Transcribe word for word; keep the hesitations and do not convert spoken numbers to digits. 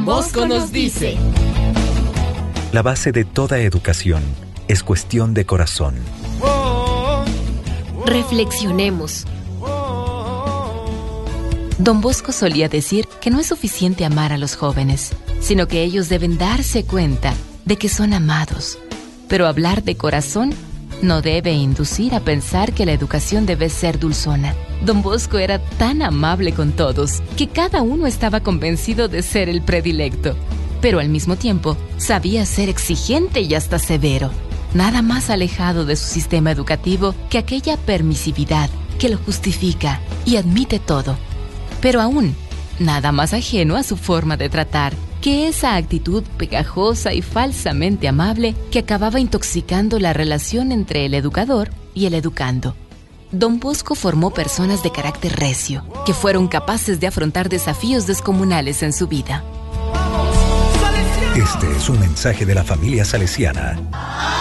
Don Bosco nos dice: la base de toda educación es cuestión de corazón. Reflexionemos. Don Bosco solía decir que no es suficiente amar a los jóvenes, sino que ellos deben darse cuenta de que son amados. Pero hablar de corazón no debe inducir a pensar que la educación debe ser dulzona. Don Bosco era tan amable con todos que cada uno estaba convencido de ser el predilecto. Pero al mismo tiempo sabía ser exigente y hasta severo. Nada más alejado de su sistema educativo que aquella permisividad que lo justifica y admite todo. Pero aún, nada más ajeno a su forma de tratar que esa actitud pegajosa y falsamente amable que acababa intoxicando la relación entre el educador y el educando. Don Bosco formó personas de carácter recio, que fueron capaces de afrontar desafíos descomunales en su vida. Este es un mensaje de la familia salesiana.